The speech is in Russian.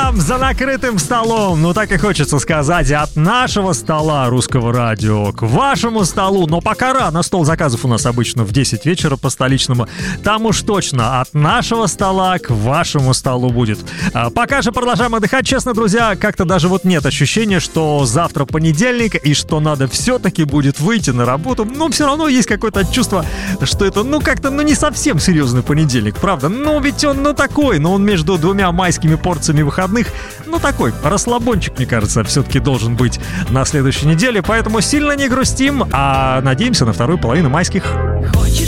вам за накрытым столом. Ну, так и хочется сказать. От нашего стола русского радио к вашему столу. Но пока рано. Стол заказов у нас обычно в 10 вечера по столичному. Там уж точно от нашего стола к вашему столу будет. Пока же продолжаем отдыхать. Честно, друзья, как-то даже вот нет ощущения, что завтра понедельник и что надо все-таки будет выйти на работу. Но все равно есть какое-то чувство, что это, как-то, не совсем серьезный понедельник, правда? Ведь он, такой, но он между двумя майскими порциями выходных, такой расслабончик, мне кажется, все-таки должен быть на следующей неделе, поэтому сильно не грустим, а надеемся на вторую половину майских. Хочешь